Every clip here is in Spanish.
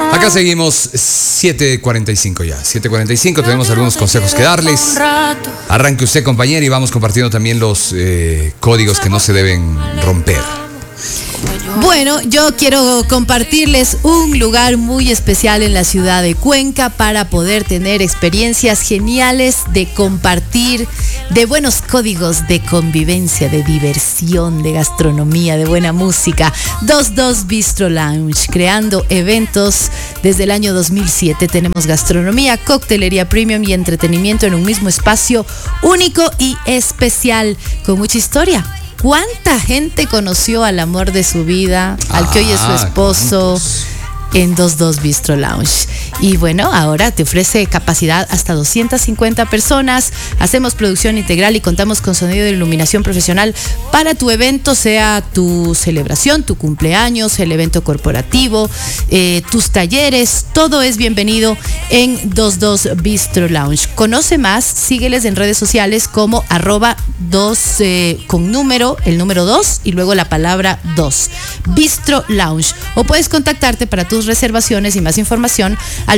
Acá seguimos 7:45 ya. 7:45, tenemos algunos consejos que darles. Arranque usted, compañero, y vamos compartiendo también los códigos que no se deben romper. Bueno, yo quiero compartirles un lugar muy especial en la ciudad de Cuenca para poder tener experiencias geniales de compartir, de buenos códigos de convivencia, de diversión, de gastronomía, de buena música. 22 Bistro Lounge, creando eventos desde el año 2007. Tenemos gastronomía, coctelería premium y entretenimiento en un mismo espacio único y especial, con mucha historia. ¿Cuánta gente conoció al amor de su vida, al que hoy es su esposo, en 22 Bistro Lounge? Y bueno, ahora te ofrece capacidad hasta 250 personas. Hacemos producción integral y contamos con sonido e iluminación profesional para tu evento, sea tu celebración, tu cumpleaños, el evento corporativo, tus talleres. Todo es bienvenido en 22 Bistro Lounge. Conoce más, sígueles en redes sociales como @2 con número, el número 2 y luego la palabra 2. Bistro Lounge. O puedes contactarte para tus reservaciones y más información al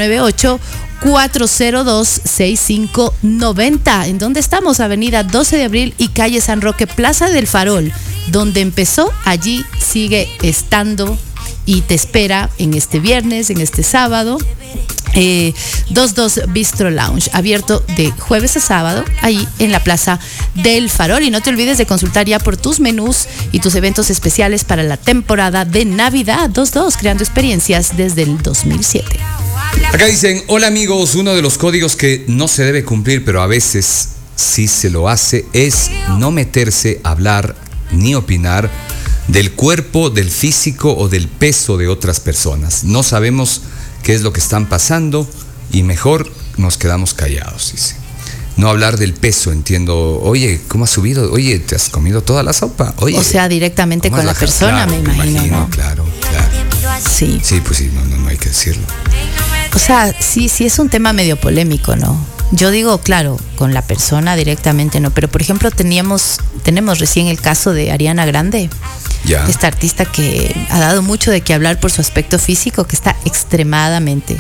098-402-6590. ¿En dónde estamos? Avenida 12 de Abril y calle San Roque, Plaza del Farol. Donde empezó, allí sigue estando y te espera en este viernes, en este sábado. 22 Bistro Lounge, abierto de jueves a sábado, ahí en la Plaza del Farol. Y no te olvides de consultar ya por tus menús y tus eventos especiales para la temporada de Navidad. 22, creando experiencias desde el 2007. Acá dicen, hola amigos, uno de los códigos que no se debe cumplir, pero a veces sí se lo hace, es no meterse a hablar ni opinar del cuerpo, del físico o del peso de otras personas. No sabemos qué es lo que están pasando y mejor nos quedamos callados, dice. No hablar del peso, entiendo. Oye, ¿cómo has subido? Oye, ¿te has comido toda la sopa? Oye, o sea, directamente con la persona, claro, me imagino, ¿no? Claro. Sí. Sí, pues sí, no hay que decirlo. O sea, sí es un tema medio polémico, ¿no? Yo digo, claro, con la persona directamente no, pero por ejemplo tenemos recién el caso de Ariana Grande. Ya. Esta artista que ha dado mucho de qué hablar por su aspecto físico, que está extremadamente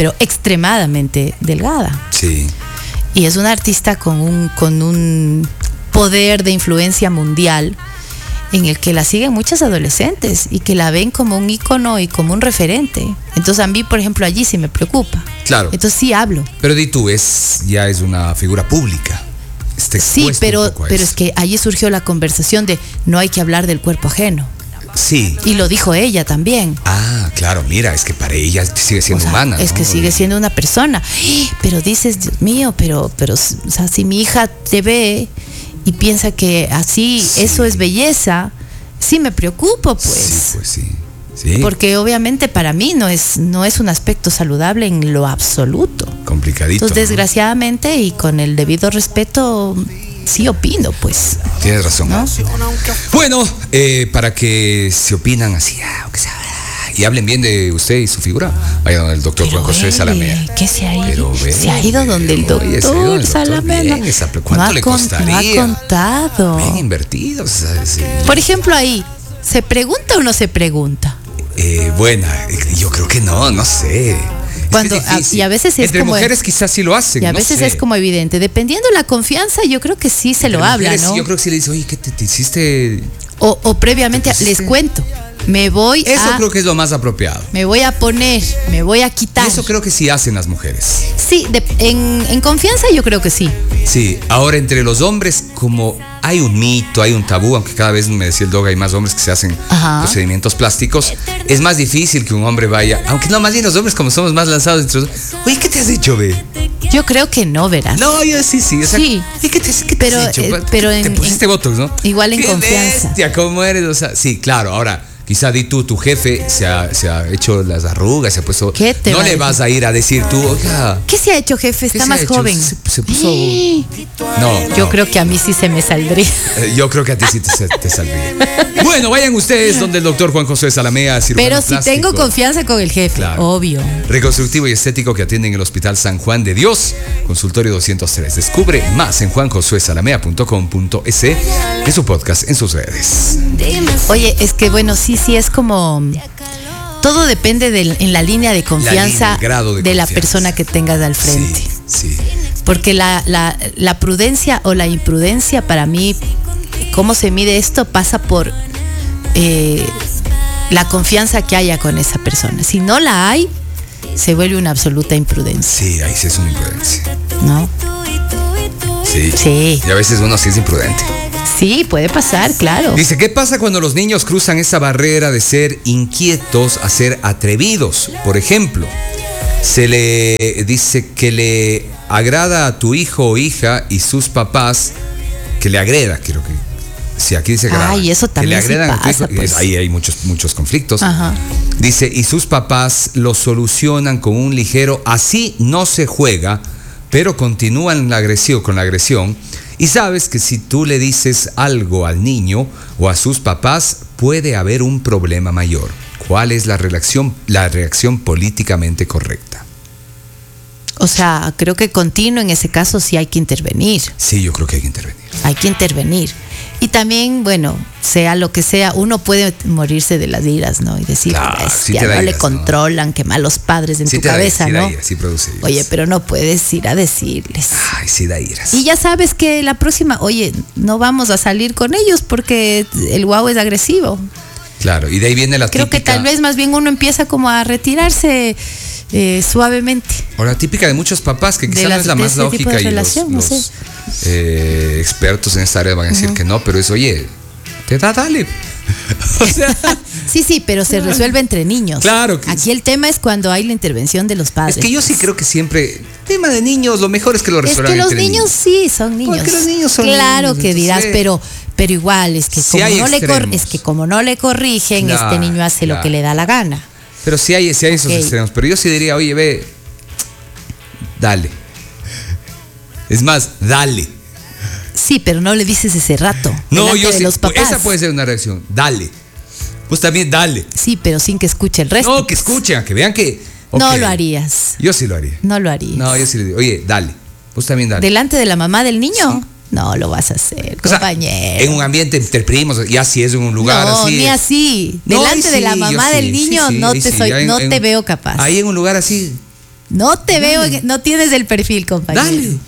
delgada. Sí. Y es una artista con un poder de influencia mundial en el que la siguen muchas adolescentes y que la ven como un ícono y como un referente. Entonces a mí, por ejemplo, allí sí me preocupa. Claro. Entonces sí hablo. Pero di tú, ya es una figura pública. Sí, pero es que allí surgió la conversación de no hay que hablar del cuerpo ajeno. Sí. Y lo dijo ella también. Ah, claro, mira, es que para ella sigue siendo humana, es, ¿no? Que sigue siendo una persona. Pero dices, Dios mío, pero o sea, si mi hija te ve y piensa que así eso es belleza, sí me preocupo, pues. Sí, pues sí. Sí. Porque obviamente para mí no es un aspecto saludable en lo absoluto. Complicadito. Entonces, desgraciadamente y con el debido respeto, sí opino, pues. Tienes razón, ¿no? Bueno, para que se opinan así, aunque sea, y hablen bien de usted y su figura, vayan al doctor Juan José Salamea. ¿Qué se ha ido? Se ha ido donde el doctor Salamea. ¿Cuánto le costaría? No ha contado. Bien invertido. O sea, sí. Por ejemplo, ahí, ¿se pregunta o no se pregunta? Buena, yo creo que no sé. Y a veces es entre como mujeres quizás sí lo hacen. Y a veces es como evidente. Dependiendo de la confianza, yo creo que sí se lo habla, ¿no? Sí, yo creo que sí le dice, oye, ¿qué te hiciste? O previamente les cuento. Eso creo que es lo más apropiado. Me voy a poner, me voy a quitar. Y eso creo que sí hacen las mujeres. Sí, en confianza yo creo que sí. Sí, ahora entre los hombres, como hay un mito, hay un tabú, aunque cada vez me decía el dog, hay más hombres que se hacen procedimientos plásticos, es más difícil que un hombre vaya, aunque no, más bien los hombres como somos más lanzados entre los... Oye, ¿qué te has hecho, ve? Yo creo que no, verás. No, yo sí. O sea, sí. ¿Qué te has hecho? Pero te pusiste botox, ¿no? Igual en confianza. Bestia, ¿cómo eres? O sea, sí, claro, ahora... Quizá di tú, tu jefe se ha hecho las arrugas, se ha puesto... No le vas a ir a decir tú, oiga... ¿Qué se ha hecho, jefe? Está más joven. Se puso... No. Yo creo que a mí sí se me saldría. Yo creo que a ti sí te saldría. Bueno, vayan ustedes donde el doctor Juan José Salamea, cirujano Pero si plástico, tengo confianza con el jefe, claro. Obvio. Reconstructivo y estético que atiende en el Hospital San Juan de Dios, consultorio 203. Descubre más en juanjosuesalamea.com.es, en su podcast, en sus redes. Oye, es que bueno, sí es como... todo depende en la línea de confianza el grado de la confianza. persona que tengas al frente. Sí. Porque la prudencia o la imprudencia, para mí, cómo se mide esto, pasa por la confianza que haya con esa persona. Si no la hay, se vuelve una absoluta imprudencia. Sí, ahí sí es una imprudencia. ¿No? Sí. Y a veces uno sí es imprudente. Sí, puede pasar, claro. Dice, ¿qué pasa cuando los niños cruzan esa barrera de ser inquietos a ser atrevidos? Por ejemplo, se le dice que le agrada a tu hijo o hija y sus papás, que le agreda, creo que. Sí, aquí dice agrada. Ay, eso también que le agredan sí a tu hijo, pasa, pues. ahí hay muchos conflictos. Ajá. Dice, y sus papás lo solucionan con un ligero, así no se juega, pero continúan con la agresión. Y sabes que si tú le dices algo al niño o a sus papás, puede haber un problema mayor. ¿Cuál es la reacción políticamente correcta? O sea, creo que continuo en ese caso sí hay que intervenir. Sí, yo creo que hay que intervenir. Hay que intervenir. Y también, bueno, sea lo que sea, uno puede morirse de las iras, ¿no? Y decir, Claro, sí ya te da no le iras, controlan, qué malos padres en Sí tu te da cabeza, iras, ¿no? sí da iras, sí produce iras. Oye, pero no puedes ir a decirles. Ay, sí da iras. Y ya sabes que la próxima, oye, no vamos a salir con ellos porque el guau es agresivo. Claro, y de ahí viene la Creo típica. que tal vez más bien uno empieza como a retirarse suavemente. O la típica de muchos papás, que quizás no es la de más ese tipo lógica de y relación, no los sé. expertos en esta área van a decir que no, pero es, oye, te da, dale. O sea, Sí, pero se resuelve entre niños. Claro que Aquí el tema es cuando hay la intervención de los padres. es que yo sí creo que siempre, tema de niños, lo mejor es que lo Es resuelvan que los entre niños sí son niños. Porque los niños son claro niños, que dirás, entonces, pero igual es que sí hay extremos. es que como no le corrigen, Claro, este niño hace lo claro. que le da la gana. Pero sí hay esos Ok. extremos. Pero yo sí diría, oye, ve, dale. Es más, dale. Sí, pero no le dices ese rato. No, delante yo de sí. los papás. Esa puede ser una reacción. Dale. Pues también dale. Sí, pero sin que escuche el resto. No, que escuchen, que vean que. No ok. lo harías. Yo sí lo haría. No lo harías. No, yo sí le digo, oye, dale. Pues también dale. Delante de la mamá del niño. Sí. No lo vas a hacer, O sea, compañero. en un ambiente entre primos, ya si es en un lugar no, así. ni así. No, Delante ahí de la sí, mamá yo del sí, niño, sí, sí, no ahí te sí, soy, ya no te veo capaz. Ahí en un lugar así. No te veo, no tienes el perfil, compañero. Dale.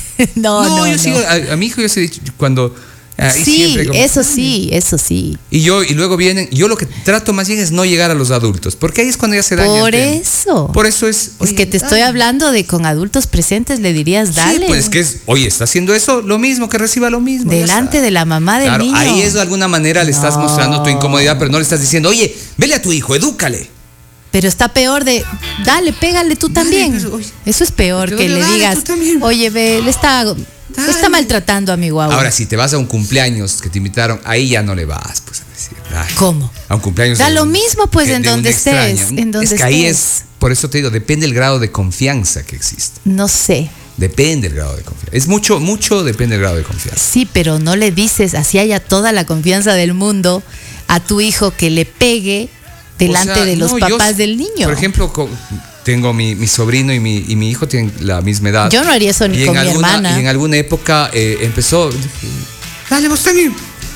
No, yo sí, a mi hijo yo sí he dicho, cuando. ahí Sí, siempre como, eso sí. Y luego vienen, yo lo que trato más bien es no llegar a los adultos, porque ahí es cuando ya se daña. Por el tema. eso. Por eso es. Es oye, que te estoy dale. hablando de con adultos presentes le dirías, dale. Sí, pues es que es, oye, está haciendo eso, lo mismo, que reciba lo mismo. ya delante está. de la mamá del Claro, niño. ahí es de alguna manera le estás No. mostrando tu incomodidad, pero no le estás diciendo, oye, vele a tu hijo, edúcale. Pero está peor de, dale, pégale tú también. pero, oye, Eso es peor pero que le dale, digas, tú también. oye, ve, le está maltratando a mi guagua. Ahora, si te vas a un cumpleaños que te invitaron, ahí ya no le vas, pues a decir. Ay, ¿Cómo? a un cumpleaños. Da de lo un- mismo, pues, de en un donde estés, extraño. en donde es que ahí estés. es, por eso te digo, depende el grado de confianza que existe. No sé. Depende el grado de confianza. Es mucho depende del grado de confianza. Sí, pero no le dices, así haya toda la confianza del mundo, a tu hijo que le pegue delante O sea, de los no, papás del niño. Por ejemplo, tengo mi sobrino y mi hijo tienen la misma edad. Yo no haría eso ni Y con mi hermana. Y en alguna época empezó, dale, vos también.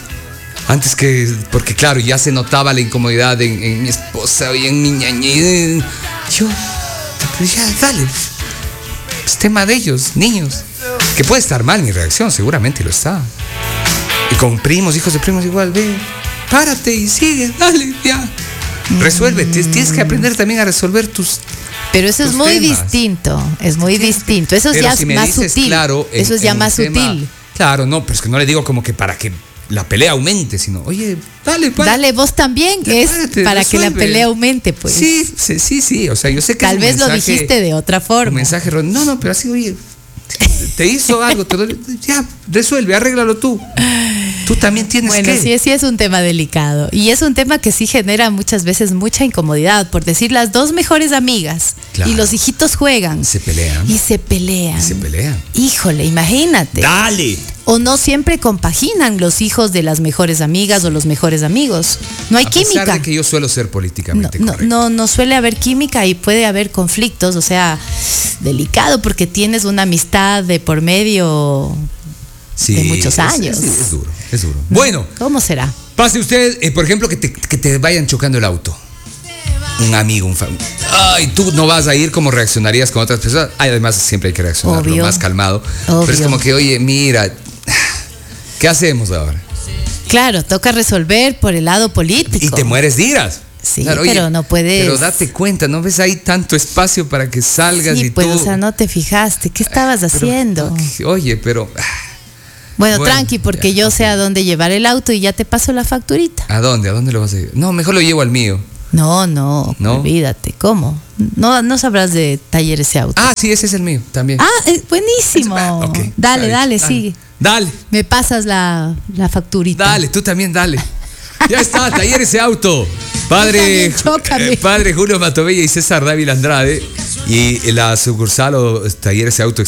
Antes que, porque claro, ya se notaba la incomodidad en mi esposa y en mi ñaña. Yo, pero ya, dale. Es tema de ellos, niños. Que puede estar mal mi reacción, seguramente lo está. Y con primos, hijos de primos igual, ve, párate y sigue, dale, ya. Resuelve, tienes que aprender también a resolver tus. Pero eso es tus muy temas. distinto, es muy distinto. Eso Pero ya si es me más dices, sutil. claro, Eso es ya en más un tema- sutil. Claro, no, pero es que no le digo como que para que la pelea aumente, sino, oye, dale, Dale vos también, que es párate, para que la resuelve. pelea aumente, pues. Sí, o sea, yo sé que Tal es un vez lo mensaje- dijiste de otra un forma. mensaje, no, pero así, oye, te hizo algo, ya, resuelve, arréglalo tú. Tú también tienes Bueno, que. sí es un tema delicado. Y es un tema que sí genera muchas veces mucha incomodidad. Por decir, las dos mejores amigas Claro. y los hijitos juegan. Se pelean. Y se pelean. Y se pelean. Híjole, imagínate. Dale. O no siempre compaginan los hijos de las mejores amigas o los mejores amigos. No hay A química. pesar de que yo suelo ser políticamente correcto. No suele haber química y puede haber conflictos, o sea, delicado porque tienes una amistad de por medio Sí, de muchos años. Es duro, es duro. Bueno, ¿Cómo será? pase usted, por ejemplo, que te vayan chocando el auto. un amigo, ay, tú no vas a ir como reaccionarías con otras personas. Ay, además siempre hay que reaccionar Obvio. lo más calmado. Obvio. Pero es como que, oye, mira, ¿qué hacemos ahora? Claro, toca resolver por el lado político. Y te mueres de iras. Sí, Claro, pero no puedes. Pero date cuenta, ¿no ves ahí tanto espacio para que salgas Sí, y pues, tú? o sea, no te fijaste. ¿Qué estabas haciendo? Oye, pero Bueno, bueno, tranqui, porque ya, yo ok. sé a dónde llevar el auto y ya te paso la facturita. ¿a dónde? ¿A dónde lo vas a ir? No, mejor lo llevo al mío. No, ¿No? olvídate. ¿Cómo? No sabrás de taller ese auto. Ah, sí, ese es el mío también. Buenísimo. Ok, Dale, está dale, bien, sigue. Dale, Me pasas la facturita. dale, tú también dale. Ya está, taller ese auto. Padre, Chócame. padre Julio Matovella y César Dávila Andrade. Y la sucursal o taller ese auto